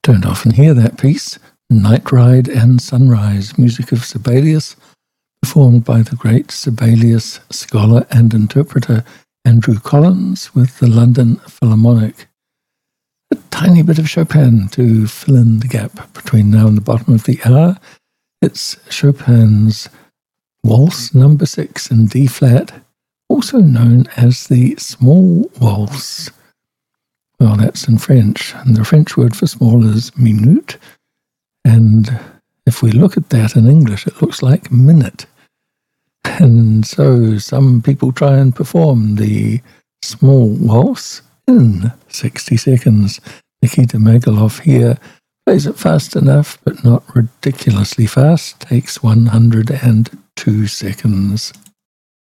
Don't often hear that piece, Night Ride and Sunrise, music of Sibelius, performed by the great Sibelius scholar and interpreter Andrew Collins with the London Philharmonic. A tiny bit of Chopin to fill in the gap between now and the bottom of the hour. It's Chopin's Waltz No. 6 in D-flat, also known as the Small Waltz. Well, that's in French, and the French word for small is minute, and if we look at that in English, it looks like minute. And so some people try and perform the Small Waltz in 60 seconds. Nikita Megalov here plays it fast enough, but not ridiculously fast, takes 102 seconds.